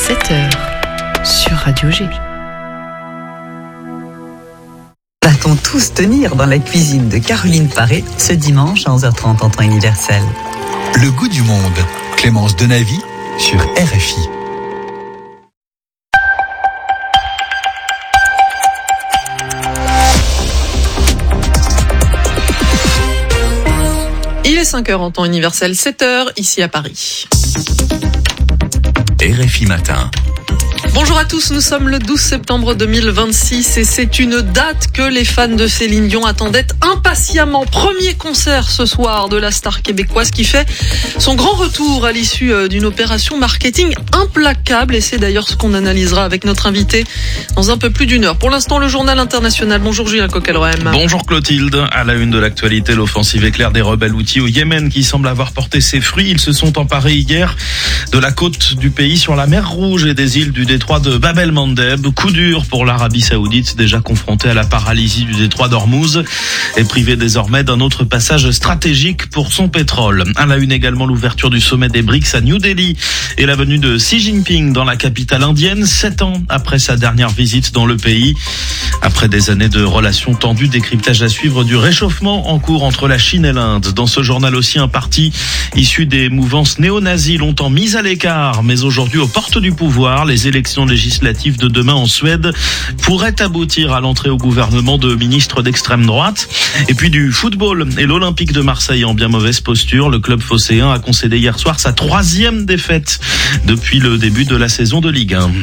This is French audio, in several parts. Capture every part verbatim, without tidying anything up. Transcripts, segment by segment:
sept heures sur Radio G. Va-t-on tous tenir dans la cuisine de Caroline Paré ce dimanche à onze heures trente en temps universel? Le goût du monde, Clémence Denavy sur R F I. Il est cinq heures en temps universel, sept heures ici à Paris. R F I Matin. Bonjour à tous, nous sommes le douze septembre deux mille vingt-six et c'est une date que les fans de Céline Dion attendaient impatiemment. Premier concert ce soir de la star québécoise qui fait son grand retour à l'issue d'une opération marketing implacable et c'est d'ailleurs ce qu'on analysera avec notre invité dans un peu plus d'une heure. Pour l'instant, le journal international. Bonjour Julien Coquelroem. Bonjour Clotilde. À la une de l'actualité, l'offensive éclair des rebelles Houthis au Yémen qui semble avoir porté ses fruits. Ils se sont emparés hier de la côte du pays sur la mer Rouge et des îles du détroit de Bab el-Mandeb. Coup dur pour l'Arabie Saoudite, déjà confrontée à la paralysie du détroit d'Ormuz et privée désormais d'un autre passage stratégique pour son pétrole. À la une également, l'ouverture du sommet des BRICS à New Delhi et la venue de Xi Jinping dans la capitale indienne, sept ans après sa dernière visite dans le pays. Après des années de relations tendues, décryptage à suivre du réchauffement en cours entre la Chine et l'Inde. Dans ce journal aussi, un parti issu des mouvances néo-nazis longtemps mis à l'écart, mais aujourd'hui aux portes du pouvoir. Les élections législatives de demain en Suède pourraient aboutir à l'entrée au gouvernement de ministres d'extrême droite. Et puis du football et l'Olympique de Marseille en bien mauvaise posture. Le club phocéen a concédé hier soir sa troisième défaite depuis le début de la saison de Ligue un.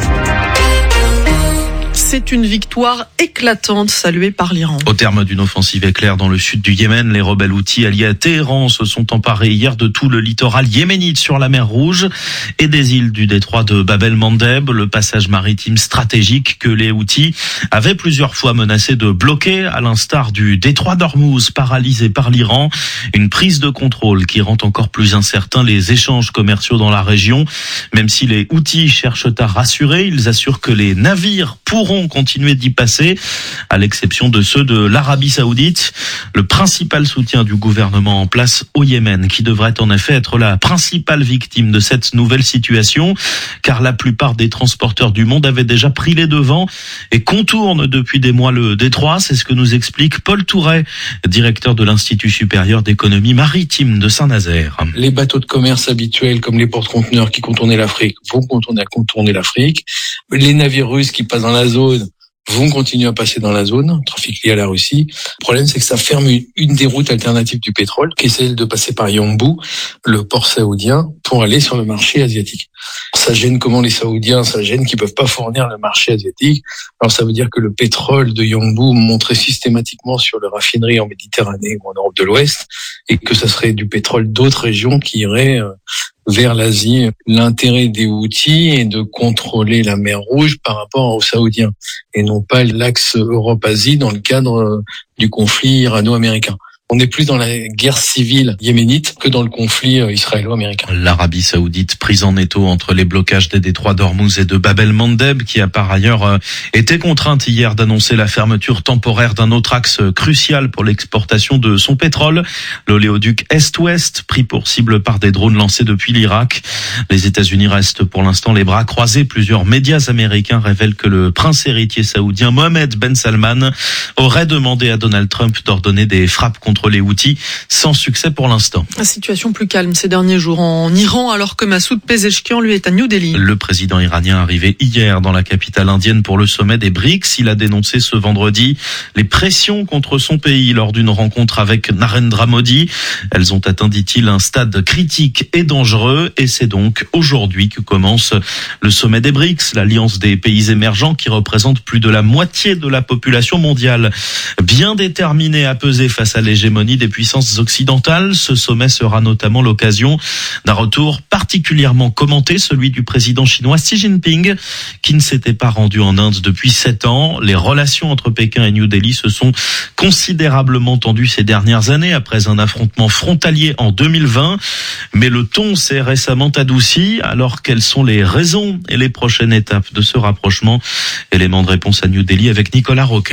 C'est une victoire éclatante saluée par l'Iran. Au terme d'une offensive éclair dans le sud du Yémen, les rebelles Houthis alliés à Téhéran se sont emparés hier de tout le littoral yéménite sur la mer Rouge et des îles du détroit de Bab el-Mandeb, le passage maritime stratégique que les Houthis avaient plusieurs fois menacé de bloquer, à l'instar du détroit d'Ormuz paralysé par l'Iran. Une prise de contrôle qui rend encore plus incertains les échanges commerciaux dans la région. Même si les Houthis cherchent à rassurer, ils assurent que les navires pourront continuer d'y passer, à l'exception de ceux de l'Arabie Saoudite, le principal soutien du gouvernement en place au Yémen, qui devrait en effet être la principale victime de cette nouvelle situation, car la plupart des transporteurs du monde avaient déjà pris les devants et contournent depuis des mois le détroit. C'est ce que nous explique Paul Touret, directeur de l'Institut supérieur d'économie maritime de Saint-Nazaire. Les bateaux de commerce habituels, comme les porte-conteneurs qui contournaient l'Afrique, vont continuer à contourner l'Afrique. Les navires russes qui passent dans la zone vont continuer à passer dans la zone, trafic lié à la Russie. Le problème, c'est que ça ferme une des routes alternatives du pétrole, qui est celle de passer par Yanbu, le port saoudien, pour aller sur le marché asiatique. Ça gêne comment les Saoudiens? Ça gêne qu'ils peuvent pas fournir le marché asiatique. Alors ça veut dire que le pétrole de Yanbu monterait systématiquement sur les raffineries en Méditerranée ou en Europe de l'Ouest, et que ça serait du pétrole d'autres régions qui iraient vers l'Asie. L'intérêt des Houthis est de contrôler la mer Rouge par rapport aux Saoudiens, et non pas l'axe Europe-Asie dans le cadre du conflit irano-américain. On est plus dans la guerre civile yéménite que dans le conflit israélo-américain. L'Arabie Saoudite prise en étau entre les blocages des détroits d'Ormuz et de Bab el-Mandeb, qui a par ailleurs été contrainte hier d'annoncer la fermeture temporaire d'un autre axe crucial pour l'exportation de son pétrole, l'oléoduc Est-Ouest, pris pour cible par des drones lancés depuis l'Irak. Les États-Unis restent pour l'instant les bras croisés. Plusieurs médias américains révèlent que le prince héritier saoudien Mohammed Ben Salman aurait demandé à Donald Trump d'ordonner des frappes contre les Houthis, sans succès pour l'instant. La situation plus calme ces derniers jours en Iran, alors que Massoud Pezeshkian, lui, est à New Delhi. Le président iranien arrivé hier dans la capitale indienne pour le sommet des BRICS. Il a dénoncé ce vendredi les pressions contre son pays lors d'une rencontre avec Narendra Modi. Elles ont atteint, dit-il, un stade critique et dangereux, et c'est donc aujourd'hui que commence le sommet des BRICS, l'alliance des pays émergents qui représente plus de la moitié de la population mondiale. Bien déterminé à peser face à l'hégémonie des puissances occidentales, ce sommet sera notamment l'occasion d'un retour particulièrement commenté, celui du président chinois Xi Jinping, qui ne s'était pas rendu en Inde depuis sept ans. Les relations entre Pékin et New Delhi se sont considérablement tendues ces dernières années après un affrontement frontalier en deux mille vingt. Mais le ton s'est récemment adouci. Alors, quelles sont les raisons et les prochaines étapes de ce rapprochement? Élément de réponse à New Delhi avec Nicolas Roquin.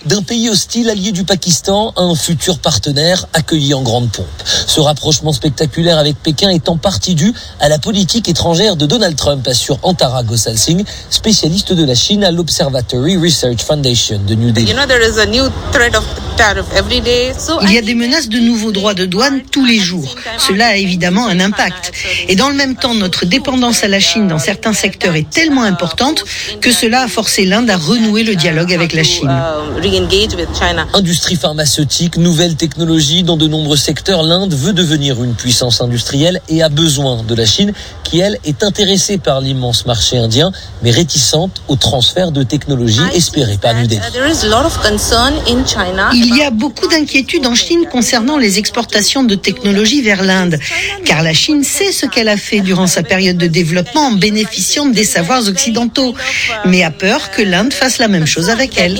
d'un pays hostile allié du Pakistan à un futur partenaire accueilli en grande pompe. Ce rapprochement spectaculaire avec Pékin est en partie dû à la politique étrangère de Donald Trump, assure Antara Gosal Singh, spécialiste de la Chine à l'Observatory Research Foundation de New Delhi. Il y a des menaces de nouveaux droits de douane tous les jours. Cela a évidemment un impact. Et dans le même temps, notre dépendance à la Chine dans certains secteurs est tellement importante que cela a forcé l'Inde à renouer le dialogue avec la Chine. Industrie pharmaceutique, nouvelles technologies, dans de nombreux secteurs, l'Inde veut devenir une puissance industrielle et a besoin de la Chine, qui elle est intéressée par l'immense marché indien, mais réticente au transfert de technologies espéré par New Delhi. Il y a beaucoup d'inquiétudes en Chine concernant les exportations de technologies vers l'Inde, car la Chine sait ce qu'elle a fait durant sa période de développement en bénéficiant des savoirs occidentaux, mais a peur que l'Inde fasse la même chose avec elle.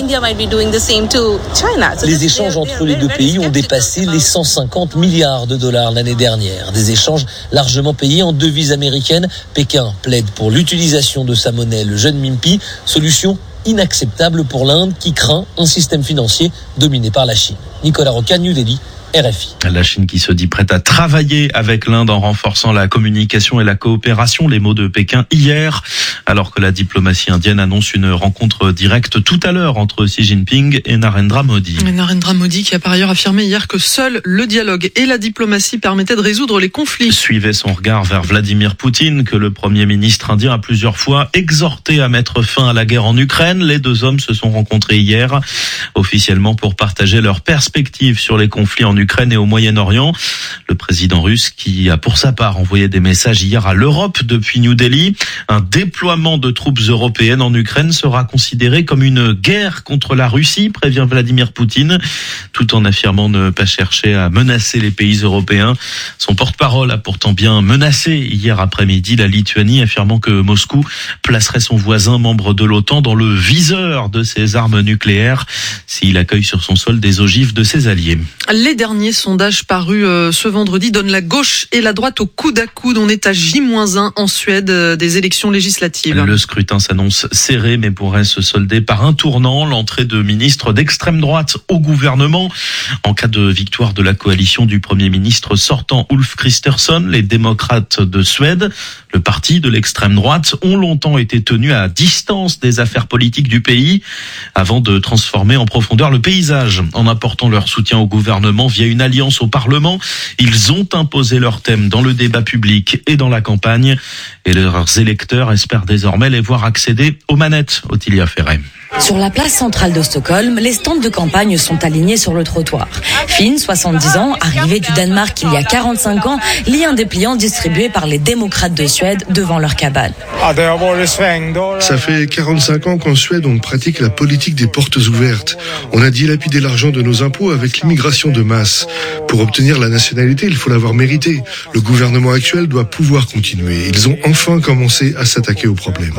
Les échanges entre les deux pays ont dépassé les cent cinquante milliards de dollars l'année dernière. Des échanges largement payés en devises américaines. Pékin plaide pour l'utilisation de sa monnaie, le renminbi, solution inacceptable pour l'Inde qui craint un système financier dominé par la Chine. Nicolas Roca, New Delhi, R F I. La Chine qui se dit prête à travailler avec l'Inde en renforçant la communication et la coopération. Les mots de Pékin hier, alors que la diplomatie indienne annonce une rencontre directe tout à l'heure entre Xi Jinping et Narendra Modi. Et Narendra Modi qui a par ailleurs affirmé hier que seul le dialogue et la diplomatie permettaient de résoudre les conflits. Suivait son regard vers Vladimir Poutine, que le Premier ministre indien a plusieurs fois exhorté à mettre fin à la guerre en Ukraine. Les deux hommes se sont rencontrés hier, officiellement pour partager leurs perspectives sur les conflits en Ukraine et au Moyen-Orient. Le président russe qui a pour sa part envoyé des messages hier à l'Europe depuis New Delhi. Un déploiement de troupes européennes en Ukraine sera considéré comme une guerre contre la Russie, prévient Vladimir Poutine, tout en affirmant ne pas chercher à menacer les pays européens. Son porte-parole a pourtant bien menacé hier après-midi la Lituanie, affirmant que Moscou placerait son voisin membre de l'OTAN dans le viseur de ses armes nucléaires s'il accueille sur son sol des ogives de ses alliés. Les derniers sondages parus euh, ce vendredi donnent la gauche et la droite au coude à coude. On est à J moins un en Suède euh, des élections législatives. Le scrutin s'annonce serré mais pourrait se solder par un tournant, l'entrée de ministres d'extrême droite au gouvernement. En cas de victoire de la coalition du Premier ministre sortant Ulf Kristersson, les démocrates de Suède, le parti de l'extrême droite, ont longtemps été tenus à distance des affaires politiques du pays avant de transformer en profondeur le paysage en apportant leur soutien au gouvernement via une alliance au Parlement. Ils ont imposé leur thème dans le débat public et dans la campagne et leurs électeurs espèrent désormais les voir accéder aux manettes. Ottilia Ferret. Sur la place centrale de Stockholm, les stands de campagne sont alignés sur le trottoir. Finn, soixante-dix ans, arrivé du Danemark il y a quarante-cinq ans, lit un dépliant distribué par les démocrates de Suède devant leur cabane. Ça fait quarante-cinq ans qu'en Suède, on pratique la politique des portes ouvertes. On a dilapidé l'argent de nos impôts avec l'immigration de masse. Pour obtenir la nationalité, il faut l'avoir mérité. Le gouvernement actuel doit pouvoir continuer. Ils ont enfin commencé à s'attaquer au problème.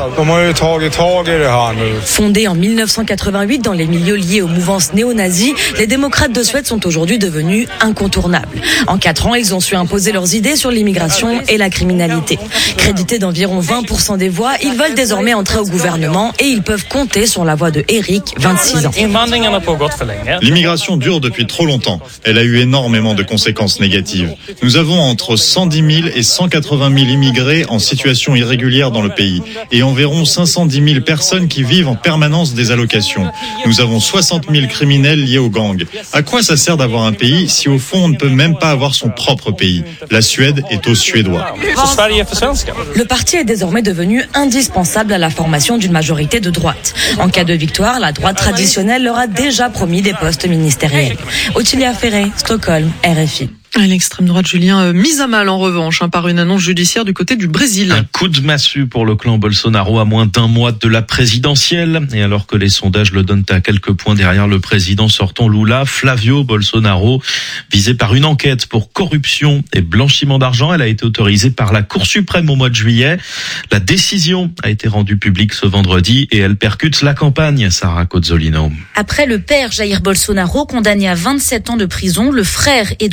Fondé en mille neuf cent quatre-vingt-huit dans les milieux liés aux mouvances néo-nazis, les démocrates de Suède sont aujourd'hui devenus incontournables. En quatre ans, ils ont su imposer leurs idées sur l'immigration et la criminalité. Crédités d'environ vingt pour cent des voix, ils veulent désormais entrer au gouvernement et ils peuvent compter sur la voix de Eric, vingt-six ans. L'immigration dure depuis trop longtemps. Elle a eu énormément de conséquences négatives. Nous avons entre cent dix mille et cent quatre-vingt mille immigrés en situation irrégulière dans le pays et environ cinq cent dix mille personnes qui vivent en permanence des allocations. Nous avons soixante mille criminels liés aux gangs. À quoi ça sert d'avoir un pays si au fond on ne peut même pas avoir son propre pays? La Suède est aux Suédois. Le parti est désormais devenu indispensable à la formation d'une majorité de droite. En cas de victoire, la droite traditionnelle leur a déjà promis des postes ministériels. Ottilia Ferret, Stockholm, R F I. L'extrême droite, Julien, euh, mise à mal en revanche hein, par une annonce judiciaire du côté du Brésil. Un coup de massue pour le clan Bolsonaro à moins d'un mois de la présidentielle. Et alors que les sondages le donnent à quelques points derrière le président sortant Lula, Flavio Bolsonaro, visé par une enquête pour corruption et blanchiment d'argent. Elle a été autorisée par la Cour suprême au mois de juillet. La décision a été rendue publique ce vendredi et elle percute la campagne, Sarah Cozzolino. Après le père Jair Bolsonaro, condamné à vingt-sept ans de prison, le frère Eduardo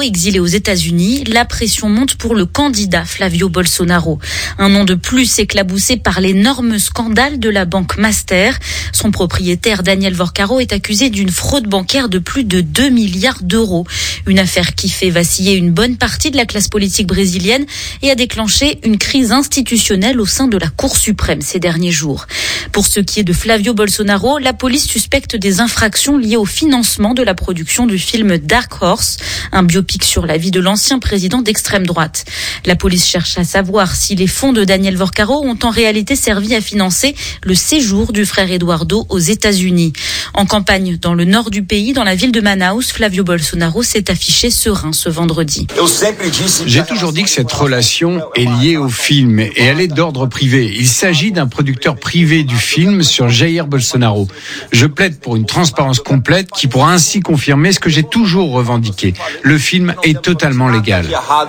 exilé aux États-Unis, la pression monte pour le candidat Flavio Bolsonaro. Un nom de plus éclaboussé par l'énorme scandale de la banque Master. Son propriétaire Daniel Vorcaro est accusé d'une fraude bancaire de plus de deux milliards d'euros. Une affaire qui fait vaciller une bonne partie de la classe politique brésilienne et a déclenché une crise institutionnelle au sein de la Cour suprême ces derniers jours. Pour ce qui est de Flavio Bolsonaro, la police suspecte des infractions liées au financement de la production du film Dark Horse, un biopic sur la vie de l'ancien président d'extrême droite. La police cherche à savoir si les fonds de Daniel Vorcaro ont en réalité servi à financer le séjour du frère Eduardo aux États-Unis. En campagne dans le nord du pays, dans la ville de Manaus, Flavio Bolsonaro s'est affiché serein ce vendredi. J'ai toujours dit que cette relation est liée au film et elle est d'ordre privé. Il s'agit d'un producteur privé du film sur Jair Bolsonaro. Je plaide pour une transparence complète qui pourra ainsi confirmer ce que j'ai toujours revendiqué. Le film est totalement légal.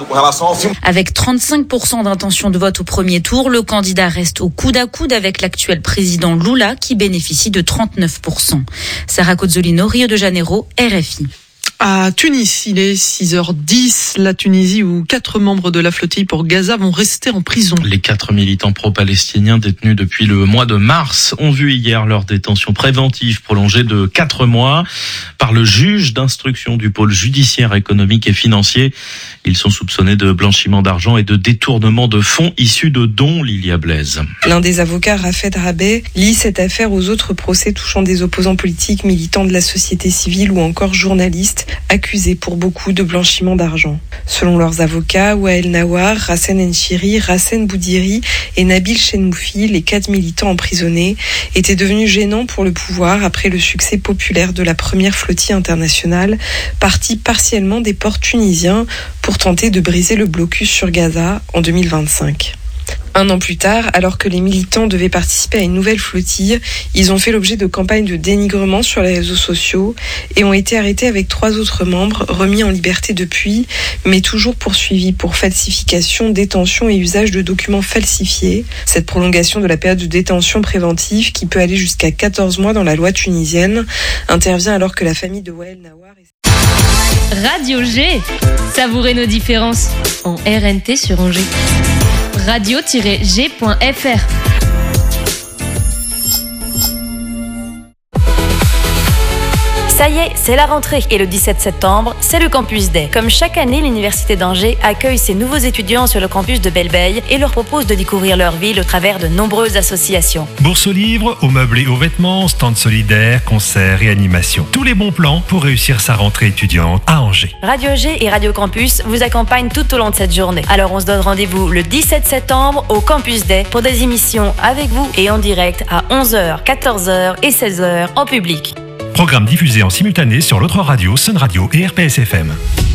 Avec trente-cinq pour cent d'intention de vote au premier tour, le candidat reste au coude à coude avec l'actuel président Lula qui bénéficie de trente-neuf pour cent. Sarah Cozzolino, Rio de Janeiro, R F I. À Tunis, il est six heures dix, la Tunisie où quatre membres de la flottille pour Gaza vont rester en prison. Les quatre militants pro-palestiniens détenus depuis le mois de mars ont vu hier leur détention préventive prolongée de quatre mois par le juge d'instruction du pôle judiciaire économique et financier. Ils sont soupçonnés de blanchiment d'argent et de détournement de fonds issus de dons, Lilia Blaise. L'un des avocats, Rafed Rabeh, lie cette affaire aux autres procès touchant des opposants politiques, militants de la société civile ou encore journalistes accusés pour beaucoup de blanchiment d'argent. Selon leurs avocats, Wael Nawar, Rassen Enchiri, Rassen Boudiri et Nabil Chenmoufi, les quatre militants emprisonnés, étaient devenus gênants pour le pouvoir après le succès populaire de la première flottille internationale, partie partiellement des ports tunisiens pour tenter de briser le blocus sur Gaza en deux mille vingt-cinq. Un an plus tard, alors que les militants devaient participer à une nouvelle flottille, ils ont fait l'objet de campagnes de dénigrement sur les réseaux sociaux et ont été arrêtés avec trois autres membres, remis en liberté depuis, mais toujours poursuivis pour falsification, détention et usage de documents falsifiés. Cette prolongation de la période de détention préventive, qui peut aller jusqu'à quatorze mois dans la loi tunisienne, intervient alors que la famille de Wael Nawar est... Radio G, savourez nos différences en R N T sur Angers. radio tiret g point f r. Ça y est, c'est la rentrée et le dix-sept septembre, c'est le Campus Day. Comme chaque année, l'Université d'Angers accueille ses nouveaux étudiants sur le campus de Belle-Beille et leur propose de découvrir leur ville au travers de nombreuses associations. Bourse aux livres, aux meubles et aux vêtements, stands solidaires, concerts et animations. Tous les bons plans pour réussir sa rentrée étudiante à Angers. Radio G et Radio Campus vous accompagnent tout au long de cette journée. Alors on se donne rendez-vous le dix-sept septembre au Campus Day pour des émissions avec vous et en direct à onze heures, quatorze heures et seize heures en public. Programme diffusé en simultané sur l'autre radio, Sun Radio et R P S F M.